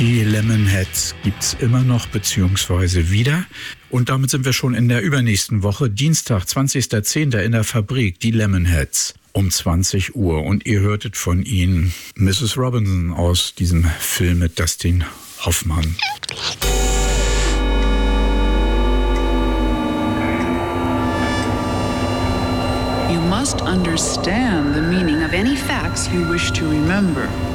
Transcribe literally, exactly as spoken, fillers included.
Die Lemonheads gibt's immer noch beziehungsweise wieder. Und damit sind wir schon in der übernächsten Woche, Dienstag, zwanzigster zehnter in der Fabrik, die Lemonheads um zwanzig Uhr. Und ihr hörtet von ihnen Missus Robinson aus diesem Film mit Dustin Hoffmann. You must understand the meaning of any facts you wish to remember.